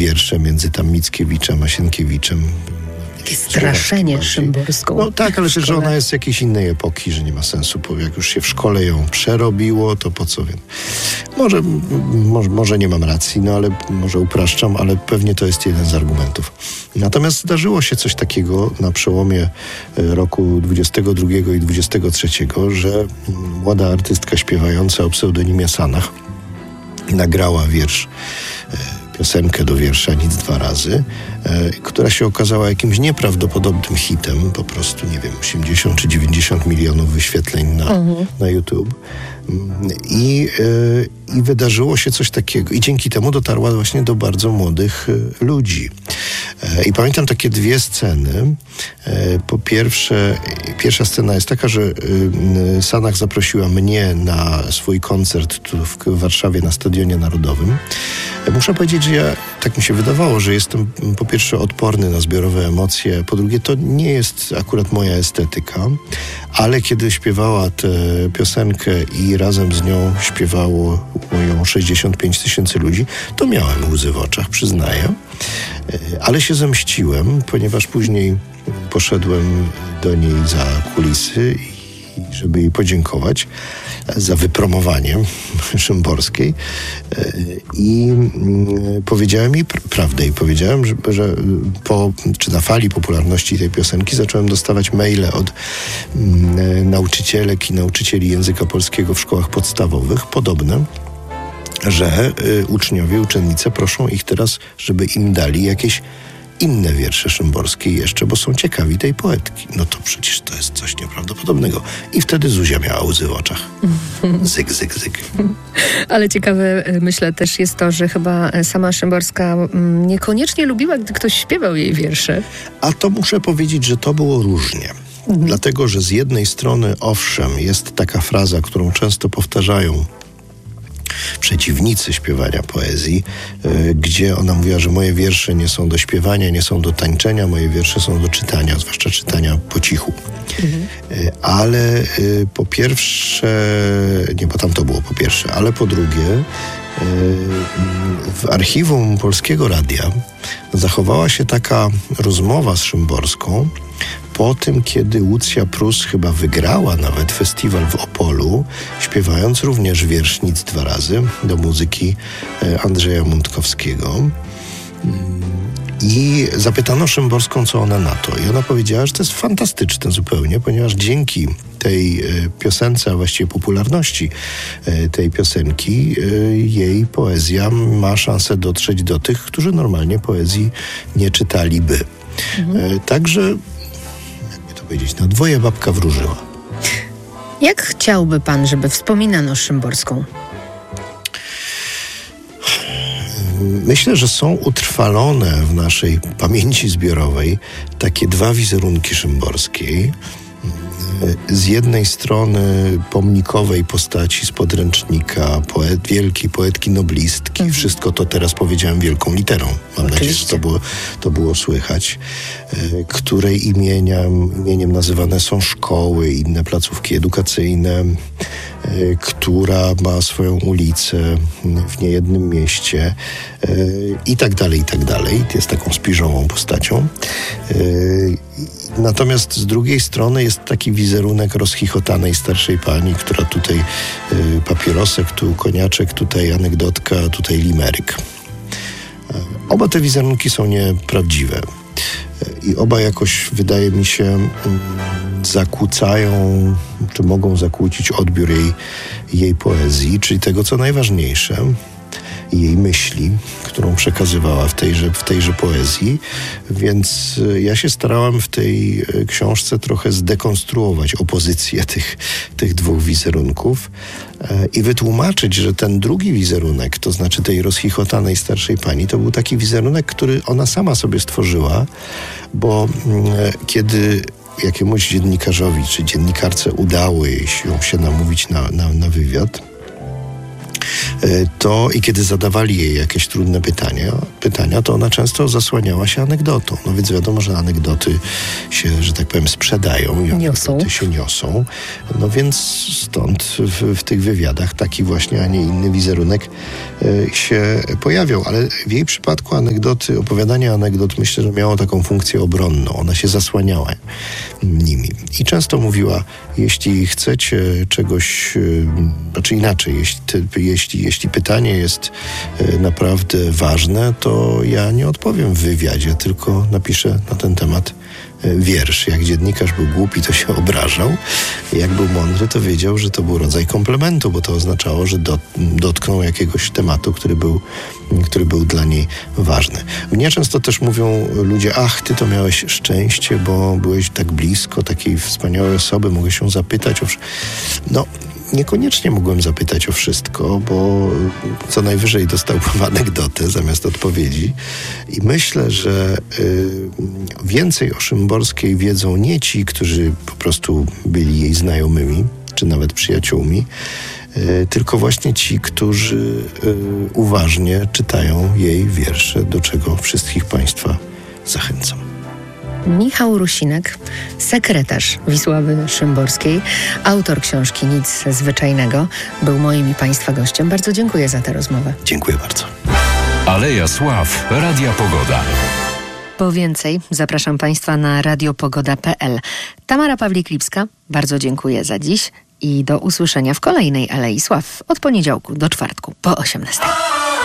wiersze między tam Mickiewiczem a Sienkiewiczem. Takie straszenie Szymborską. No tak, ale też, że ona jest z jakiejś innej epoki, że nie ma sensu, bo jak już się w szkole ją przerobiło, to po co? Może nie mam racji, no ale może upraszczam, ale pewnie to jest jeden z argumentów. Natomiast zdarzyło się coś takiego na przełomie roku 22 i 23, że młoda artystka śpiewająca o pseudonimie Sanach nagrała piosenkę do wiersza Nic dwa razy, która się okazała jakimś nieprawdopodobnym hitem, po prostu, nie wiem, 80 czy 90 milionów wyświetleń na YouTube. I wydarzyło się coś takiego. I dzięki temu dotarła właśnie do bardzo młodych ludzi. I pamiętam takie dwie sceny. Po pierwsze, pierwsza scena jest taka, że Sanach zaprosiła mnie na swój koncert tu w Warszawie na Stadionie Narodowym. Muszę powiedzieć, że ja, tak mi się wydawało, że jestem po pierwsze odporny na zbiorowe emocje, po drugie to nie jest akurat moja estetyka, ale kiedy śpiewała tę piosenkę i razem z nią śpiewało ją 65 000 ludzi, to miałem łzy w oczach, przyznaję. Ale się zemściłem, ponieważ później poszedłem do niej za kulisy, żeby jej podziękować za wypromowanie Szymborskiej i powiedziałem jej prawdę i powiedziałem, że na fali popularności tej piosenki zacząłem dostawać maile od nauczycielek i nauczycieli języka polskiego w szkołach podstawowych, podobne, że uczniowie, uczennice proszą ich teraz, żeby im dali jakieś inne wiersze Szymborskiej jeszcze, bo są ciekawi tej poetki. No to przecież to jest coś nieprawdopodobnego. I wtedy Zuzia miała łzy w oczach. Zyk, zyk, zyk. Ale ciekawe, myślę, też jest to, że chyba sama Szymborska niekoniecznie lubiła, gdy ktoś śpiewał jej wiersze. A to muszę powiedzieć, że to było różnie. Dlatego, że z jednej strony, owszem, jest taka fraza, którą często powtarzają przeciwnicy śpiewania poezji, gdzie ona mówiła, że moje wiersze nie są do śpiewania, nie są do tańczenia, moje wiersze są do czytania, zwłaszcza czytania po cichu. Ale po pierwsze, nie, bo tam to było po pierwsze, ale po drugie, w archiwum Polskiego Radia zachowała się taka rozmowa z Szymborską po tym, kiedy Łucja Prus chyba wygrała nawet festiwal w Opolu, śpiewając również wiersz Nic dwa razy do muzyki Andrzeja Muntkowskiego. I zapytano Szymborską, co ona na to. I ona powiedziała, że to jest fantastyczne zupełnie, ponieważ dzięki tej piosence, a właściwie popularności tej piosenki, jej poezja ma szansę dotrzeć do tych, którzy normalnie poezji nie czytaliby. Także, jakby to powiedzieć, na dwoje babka wróżyła. Jak chciałby pan, żeby wspominano Szymborską? Myślę, że są utrwalone w naszej pamięci zbiorowej takie dwa wizerunki Szymborskiej. Z jednej strony pomnikowej postaci z podręcznika, wielkiej poetki noblistki. Wszystko to teraz powiedziałem wielką literą. Mam nadzieję, że to było słychać. Której imieniem nazywane są szkoły, inne placówki edukacyjne, która ma swoją ulicę w niejednym mieście i tak dalej, i tak dalej. Jest taką spiżową postacią. Natomiast z drugiej strony jest taki wizerunek rozchichotanej starszej pani, która tutaj papierosek, tu koniaczek, tutaj anegdotka, tutaj limeryk. Oba te wizerunki są nieprawdziwe. I oba jakoś, wydaje mi się, zakłócają, czy mogą zakłócić odbiór jej poezji, czyli tego, co najważniejsze, jej myśli, którą przekazywała w tejże poezji. Więc ja się starałem w tej książce trochę zdekonstruować opozycję tych dwóch wizerunków i wytłumaczyć, że ten drugi wizerunek, to znaczy tej rozchichotanej starszej pani, to był taki wizerunek, który ona sama sobie stworzyła, bo kiedy jakiemuś dziennikarzowi czy dziennikarce udało jej się namówić na wywiad, to i kiedy zadawali jej jakieś trudne pytania, to ona często zasłaniała się anegdotą. No więc wiadomo, że anegdoty się, że tak powiem, sprzedają i anegdoty się niosą. No więc stąd w tych wywiadach taki właśnie, a nie inny wizerunek się pojawiał. Ale w jej przypadku opowiadanie anegdot, myślę, że miało taką funkcję obronną. Ona się zasłaniała nimi. I często mówiła, jeśli chcecie czegoś, znaczy inaczej, jeśli pytanie jest naprawdę ważne, to ja nie odpowiem w wywiadzie, tylko napiszę na ten temat wiersz. Jak dziennikarz był głupi, to się obrażał. Jak był mądry, to wiedział, że to był rodzaj komplementu, bo to oznaczało, że dotknął jakiegoś tematu, który był dla niej ważny. Mnie często też mówią ludzie, ach, ty to miałeś szczęście, bo byłeś tak blisko takiej wspaniałej osoby, mogę się zapytać o wszystko. No, niekoniecznie mogłem zapytać o wszystko, bo co najwyżej dostałbym anegdotę zamiast odpowiedzi. I myślę, że więcej o Szymborskiej wiedzą nie ci, którzy po prostu byli jej znajomymi, czy nawet przyjaciółmi, tylko właśnie ci, którzy uważnie czytają jej wiersze, do czego wszystkich Państwa zachęcam. Michał Rusinek, sekretarz Wisławy Szymborskiej, autor książki Nic zwyczajnego, był moim i Państwa gościem. Bardzo dziękuję za tę rozmowę. Dziękuję bardzo. Aleja Sław, Radia Pogoda. Po więcej zapraszam Państwa na radiopogoda.pl. Tamara Pawlik-Lipska, bardzo dziękuję za dziś i do usłyszenia w kolejnej Alei Sław od poniedziałku do czwartku po 18:00.